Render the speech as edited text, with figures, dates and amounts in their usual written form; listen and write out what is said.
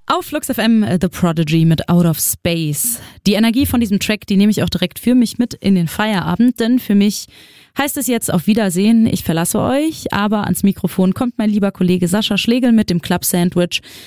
Auf Flux FM The Prodigy mit Out of Space. Die Energie von diesem Track, die nehme ich auch direkt für mich mit in den Feierabend, denn für mich heißt es jetzt auf Wiedersehen, ich verlasse euch, aber ans Mikrofon kommt mein lieber Kollege Sascha Schlegel mit dem Club Sandwich.